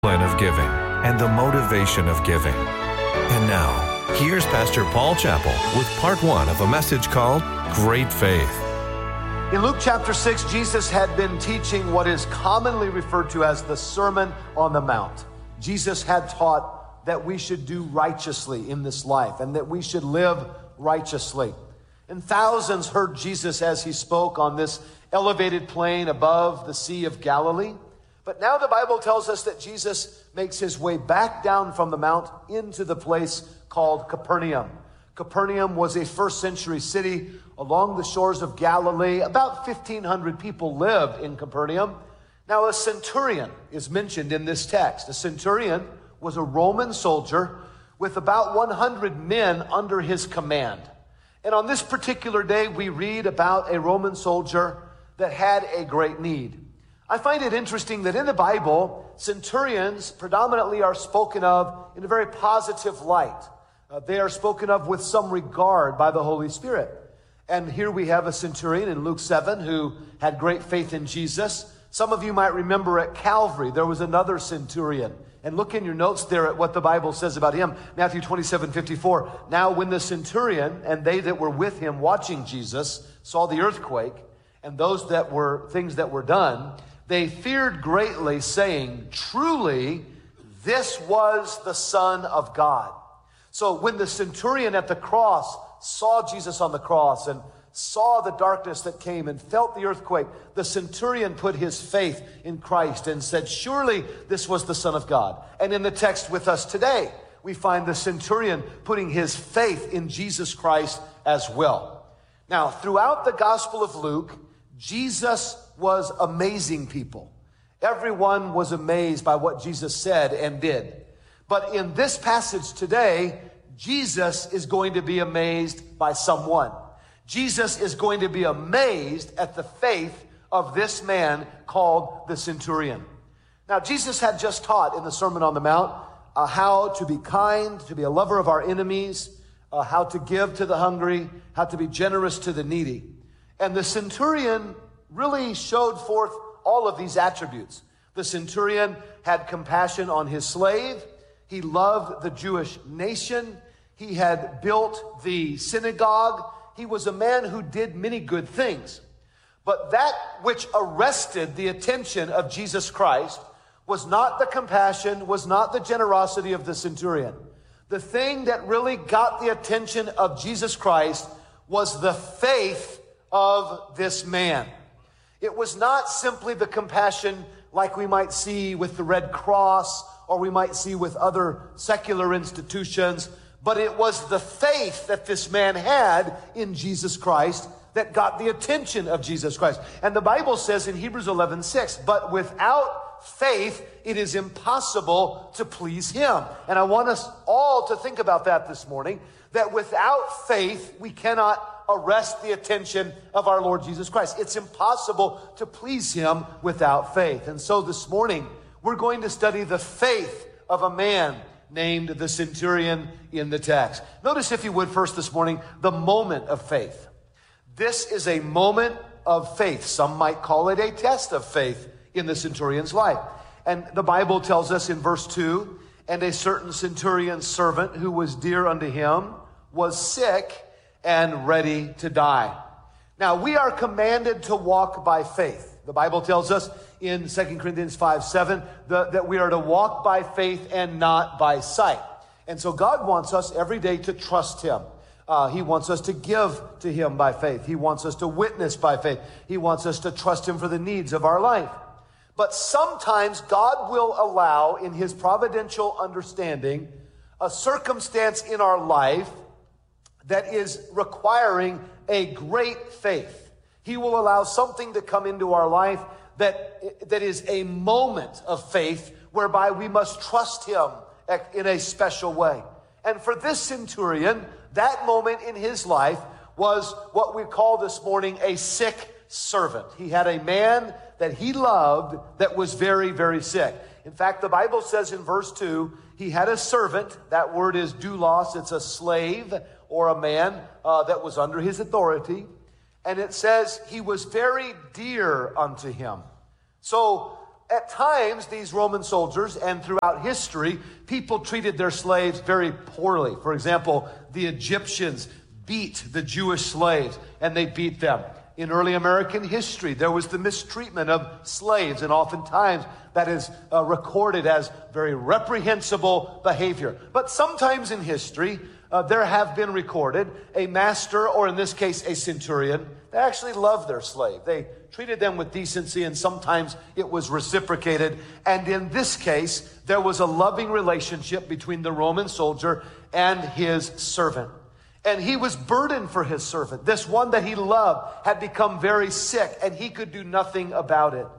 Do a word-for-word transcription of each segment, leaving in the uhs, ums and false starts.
Plan of giving and the motivation of giving. And now, here's Pastor Paul Chappell with part one of a message called Great Faith. In Luke chapter six, Jesus had been teaching what is commonly referred to as the Sermon on the Mount. Jesus had taught that we should do righteously in this life and that we should live righteously. And thousands heard Jesus as he spoke on this elevated plain above the Sea of Galilee. But now the Bible tells us that Jesus makes his way back down from the mount into the place called Capernaum. Capernaum was a first century city along the shores of Galilee. About fifteen hundred people lived in Capernaum. Now a centurion is mentioned in this text. A centurion was a Roman soldier with about one hundred men under his command. And on this particular day, we read about a Roman soldier that had a great need. I find it interesting that in the Bible, centurions predominantly are spoken of in a very positive light. Uh, they are spoken of with some regard by the Holy Spirit. And here we have a centurion in Luke seven who had great faith in Jesus. Some of you might remember at Calvary, there was another centurion. And look in your notes there at what the Bible says about him. Matthew twenty-seven fifty-four. Now when the centurion and they that were with him watching Jesus saw the earthquake and those that were things that were done, they feared greatly, saying, truly, this was the Son of God. So when the centurion at the cross saw Jesus on the cross and saw the darkness that came and felt the earthquake, the centurion put his faith in Christ and said, surely this was the Son of God. And in the text with us today, we find the centurion putting his faith in Jesus Christ as well. Now, throughout the Gospel of Luke, Jesus was amazing people. Everyone was amazed by what Jesus said and did. But in this passage today, Jesus is going to be amazed by someone. Jesus is going to be amazed at the faith of this man called the centurion. Now, Jesus had just taught in the Sermon on the Mount uh, how to be kind, to be a lover of our enemies, uh, how to give to the hungry, how to be generous to the needy. And the centurion really showed forth all of these attributes. The centurion had compassion on his slave. He loved the Jewish nation. He had built the synagogue. He was a man who did many good things. But that which arrested the attention of Jesus Christ was not the compassion, was not the generosity of the centurion. The thing that really got the attention of Jesus Christ was the faith of this man. It was not simply the compassion like we might see with the Red Cross or we might see with other secular institutions, but it was the faith that this man had in Jesus Christ that got the attention of Jesus Christ. And the Bible says in Hebrews eleven six, but without faith, it is impossible to please him. And I want us all to think about that this morning, that without faith, we cannot arrest the attention of our Lord Jesus Christ. It's impossible to please him without faith. And so this morning, we're going to study the faith of a man named the centurion in the text. Notice, if you would, first this morning, the moment of faith. This is a moment of faith. Some might call it a test of faith in the centurion's life. And the Bible tells us in verse two, and a certain centurion's servant who was dear unto him was sick and ready to die. Now, we are commanded to walk by faith. The Bible tells us in Second Corinthians five seven the, that we are to walk by faith and not by sight. And so God wants us every day to trust him. Uh, he wants us to give to him by faith. He wants us to witness by faith. He wants us to trust him for the needs of our life. But sometimes God will allow, in his providential understanding, a circumstance in our life that is requiring a great faith. He will allow something to come into our life that, that is a moment of faith whereby we must trust him in a special way. And for this centurion, that moment in his life was what we call this morning a sick servant. He had a man that he loved that was very, very sick. In fact, the Bible says in verse two, he had a servant. That word is doulos. It's a slave or a man uh, that was under his authority. And it says he was very dear unto him. So at times, these Roman soldiers and throughout history, people treated their slaves very poorly. For example, the Egyptians beat the Jewish slaves, and they beat them. In early American history, there was the mistreatment of slaves, and oftentimes that is uh, recorded as very reprehensible behavior. But sometimes in history, uh, there have been recorded a master, or in this case, a centurion, that actually loved their slave. They treated them with decency, and sometimes it was reciprocated. And in this case, there was a loving relationship between the Roman soldier and his servant. And he was burdened for his servant. This one that he loved had become very sick, and he could do nothing about it.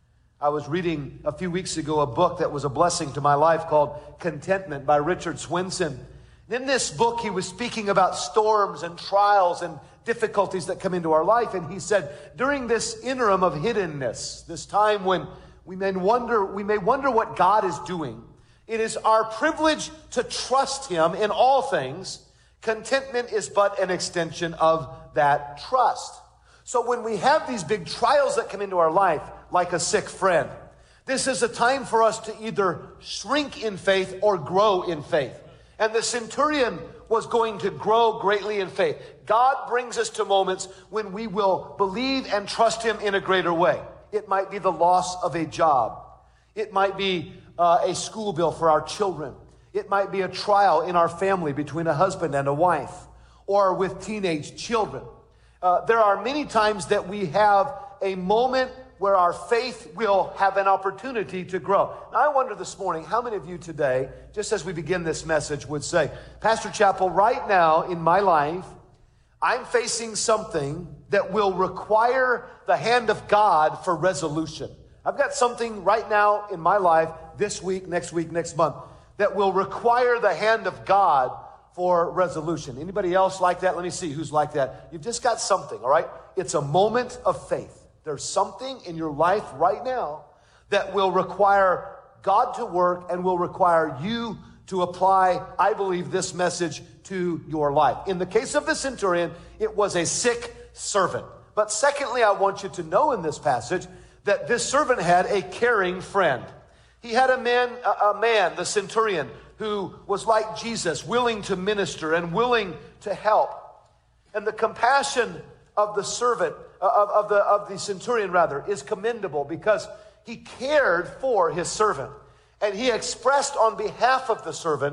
I was reading a few weeks ago a book that was a blessing to my life called Contentment by Richard Swinson. In this book, he was speaking about storms and trials and difficulties that come into our life. And he said, during this interim of hiddenness, this time when we may wonder, we may wonder what God is doing, it is our privilege to trust him in all things. Contentment is but an extension of that trust. So when we have these big trials that come into our life, like a sick friend, this is a time for us to either shrink in faith or grow in faith. And the centurion was going to grow greatly in faith. God brings us to moments when we will believe and trust him in a greater way. It might be the loss of a job. It might be uh, a school bill for our children. It might be a trial in our family between a husband and a wife, or with teenage children. Uh, there are many times that we have a moment where our faith will have an opportunity to grow. Now, I wonder this morning, how many of you today, just as we begin this message, would say, Pastor Chappell, right now in my life, I'm facing something that will require the hand of God for resolution. I've got something right now in my life, this week, next week, next month, that will require the hand of God for resolution. Anybody else like that? Let me see who's like that. You've just got something, all right? It's a moment of faith. There's something in your life right now that will require God to work and will require you to apply, I believe, this message to your life. In the case of the centurion, it was a sick servant. But secondly, I want you to know in this passage that this servant had a caring friend. He had a man, a man, the centurion, who was like Jesus, willing to minister and willing to help. And the compassion of the servant, of, of the of the centurion rather, is commendable because he cared for his servant. And he expressed on behalf of the servant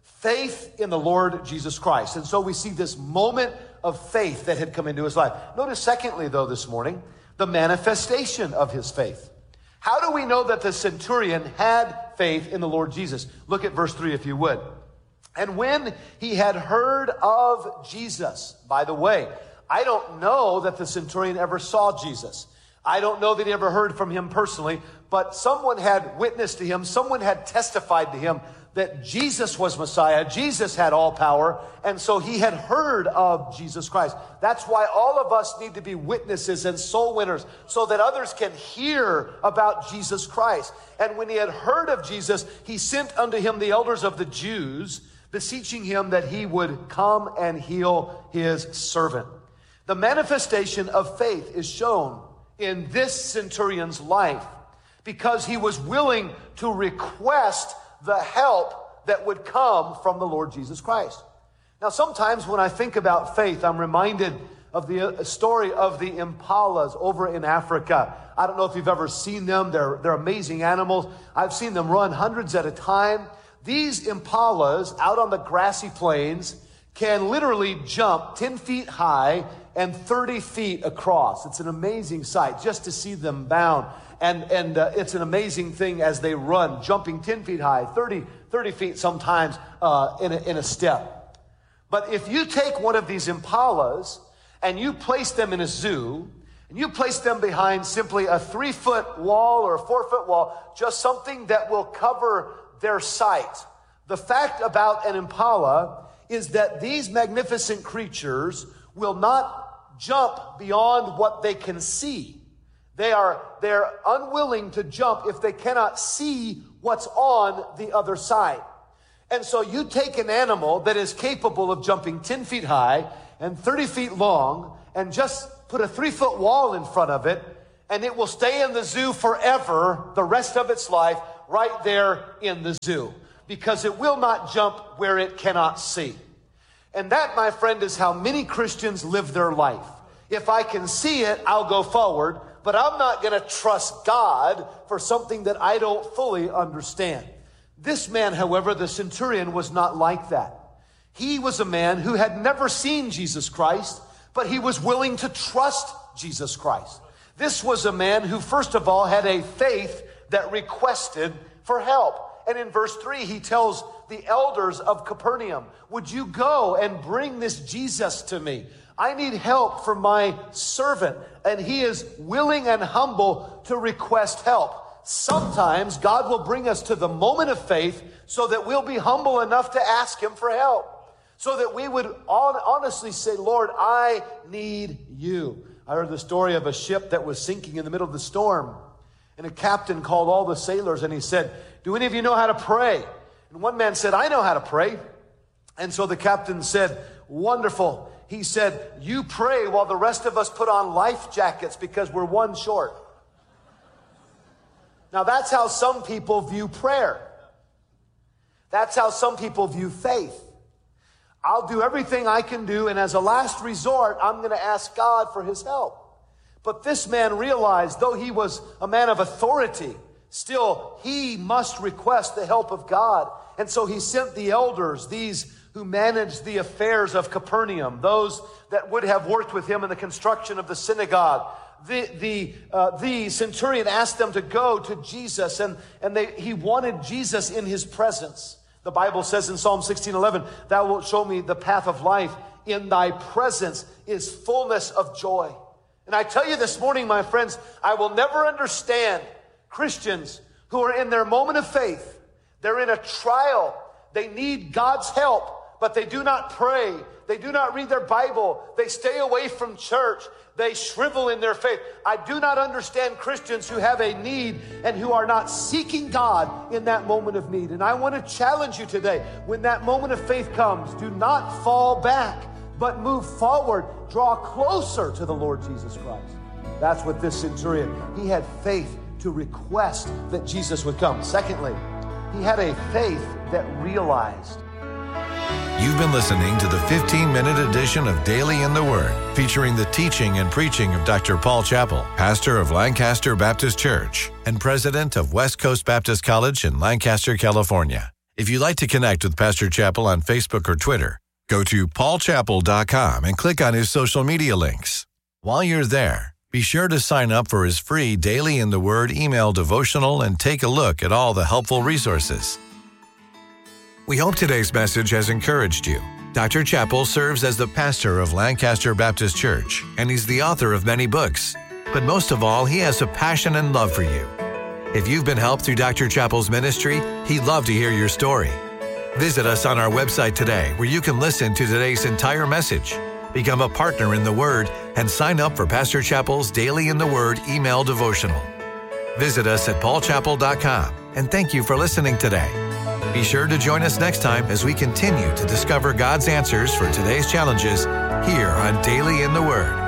faith in the Lord Jesus Christ. And so we see this moment of faith that had come into his life. Notice secondly, though, this morning, the manifestation of his faith. How do we know that the centurion had faith in the Lord Jesus? Look at verse three, if you would. And when he had heard of Jesus, by the way, I don't know that the centurion ever saw Jesus. I don't know that he ever heard from him personally, but someone had witnessed to him, someone had testified to him that Jesus was Messiah, Jesus had all power, and so he had heard of Jesus Christ. That's why all of us need to be witnesses and soul winners, so that others can hear about Jesus Christ. And when he had heard of Jesus, he sent unto him the elders of the Jews, beseeching him that he would come and heal his servant. The manifestation of faith is shown in this centurion's life because he was willing to request the help that would come from the Lord Jesus Christ. Now, sometimes when I think about faith, I'm reminded of the story of the impalas over in Africa. I don't know if you've ever seen them. They're, they're amazing animals. I've seen them run hundreds at a time. These impalas out on the grassy plains can literally jump ten feet high and thirty feet across. It's an amazing sight just to see them bound. And, and uh, it's an amazing thing as they run, jumping ten feet high, thirty, thirty feet sometimes uh, in, a, in a step. But if you take one of these impalas and you place them in a zoo, and you place them behind simply a three-foot wall or a four-foot wall, just something that will cover their sight. The fact about an impala is that these magnificent creatures will not jump beyond what they can see. They are they're unwilling to jump if they cannot see what's on the other side. And so you take an animal that is capable of jumping ten feet high and thirty feet long and just put a three-foot wall in front of it, and it will stay in the zoo forever, the rest of its life, right there in the zoo, because it will not jump where it cannot see. And that, my friend, is how many Christians live their life. If I can see it, I'll go forward, but I'm not going to trust God for something that I don't fully understand. This man, however, the centurion, was not like that. He was a man who had never seen Jesus Christ, but he was willing to trust Jesus Christ. This was a man who, first of all, had a faith that requested for help. And in verse three, he tells the elders of Capernaum, would you go and bring this Jesus to me? I need help for my servant. And he is willing and humble to request help. Sometimes God will bring us to the moment of faith so that we'll be humble enough to ask him for help. So that we would honestly say, Lord, I need you. I heard the story of a ship that was sinking in the middle of the storm. And a captain called all the sailors and he said, do any of you know how to pray? And one man said, I know how to pray. And so the captain said, wonderful. He said, you pray while the rest of us put on life jackets because we're one short. Now that's how some people view prayer. That's how some people view faith. I'll do everything I can do, and as a last resort, I'm going to ask God for his help. But this man realized, though he was a man of authority, still he must request the help of God. And so he sent the elders, these who managed the affairs of Capernaum, those that would have worked with him in the construction of the synagogue. The, the, uh, the centurion asked them to go to Jesus, and, and they, he wanted Jesus in his presence. The Bible says in Psalm sixteen eleven, thou wilt show me the path of life. In thy presence is fullness of joy. And I tell you this morning, my friends, I will never understand Christians who are in their moment of faith. They're in a trial. They need God's help, but they do not pray. They do not read their Bible. They stay away from church. They shrivel in their faith. I do not understand Christians who have a need and who are not seeking God in that moment of need. And I want to challenge you today, when that moment of faith comes, do not fall back, but move forward. Draw closer to the Lord Jesus Christ. That's what this centurion, he had faith to request that Jesus would come. Secondly, he had a faith that realized. You've been listening to the fifteen-minute edition of Daily in the Word, featuring the teaching and preaching of Doctor Paul Chappell, pastor of Lancaster Baptist Church and president of West Coast Baptist College in Lancaster, California. If you'd like to connect with Pastor Chappell on Facebook or Twitter, go to paul chappell dot com and click on his social media links. While you're there, be sure to sign up for his free Daily in the Word email devotional and take a look at all the helpful resources. We hope today's message has encouraged you. Doctor Chappell serves as the pastor of Lancaster Baptist Church, and he's the author of many books. But most of all, he has a passion and love for you. If you've been helped through Doctor Chappell's ministry, he'd love to hear your story. Visit us on our website today, where you can listen to today's entire message, become a partner in the Word, and sign up for Pastor Chappell's Daily in the Word email devotional. Visit us at paul chappell dot com, and thank you for listening today. Be sure to join us next time as we continue to discover God's answers for today's challenges here on Daily in the Word.